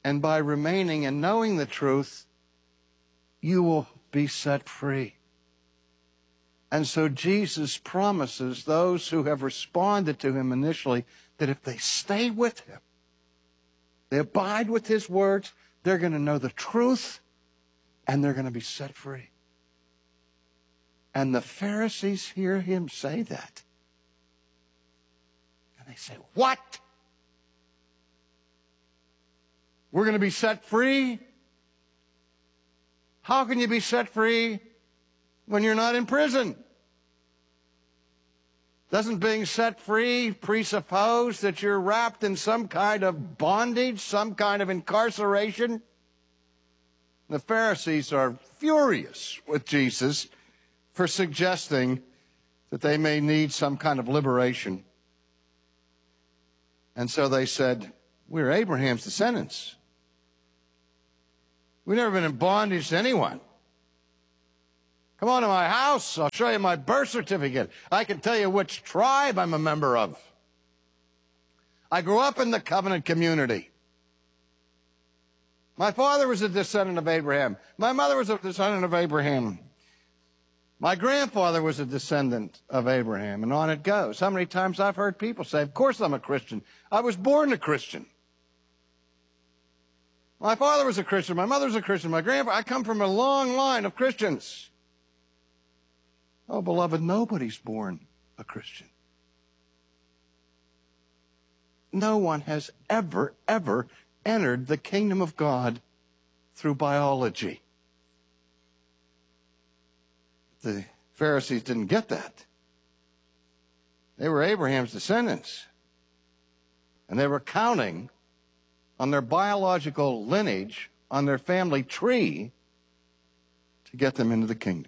and by remaining and knowing the truth, you will be set free. And so Jesus promises those who have responded to him initially that if they stay with him, they abide with his words, they're going to know the truth and they're going to be set free. And the Pharisees hear him say that. And they say, what? We're going to be set free? How can you be set free when you're not in prison? Doesn't being set free presuppose that you're wrapped in some kind of bondage, some kind of incarceration? The Pharisees are furious with Jesus for suggesting that they may need some kind of liberation. And so they said, we're Abraham's descendants. We've never been in bondage to anyone. Come on to my house. I'll show you my birth certificate. I can tell you which tribe I'm a member of. I grew up in the covenant community. My father was a descendant of Abraham. My mother was a descendant of Abraham. My grandfather was a descendant of Abraham, and on it goes. How many times I've heard people say, of course I'm a Christian. I was born a Christian. My father was a Christian. My mother was a Christian. My grandfather, I come from a long line of Christians. Oh, beloved, nobody's born a Christian. No one has ever entered the kingdom of God through biology. The Pharisees didn't get that. They were Abraham's descendants. And they were counting on their biological lineage, on their family tree, to get them into the kingdom.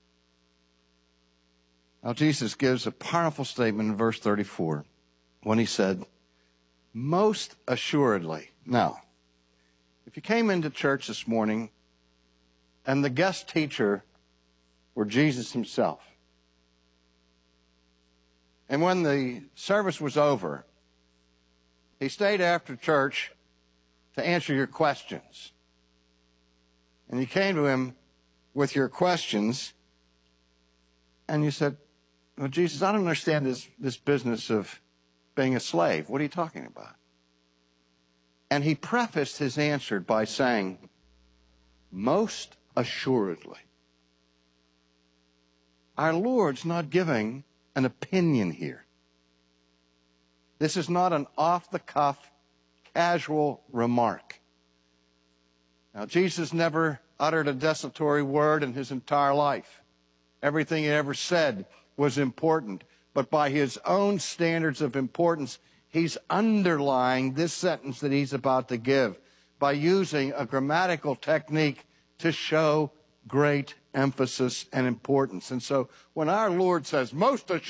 Now, Jesus gives a powerful statement in verse 34 when he said, most assuredly. Now, if you came into church this morning and the guest teacher were Jesus himself, and when the service was over, he stayed after church to answer your questions, and you came to him with your questions, and you said, well, Jesus, I don't understand this business of being a slave. What are you talking about? And he prefaced his answer by saying, most assuredly. Our Lord's not giving an opinion here. This is not an off-the-cuff, casual remark. Now, Jesus never uttered a desultory word in his entire life. Everything he ever said was important, but by his own standards of importance, he's underlying this sentence that he's about to give by using a grammatical technique to show great emphasis and importance. And so when our Lord says, most assuredly,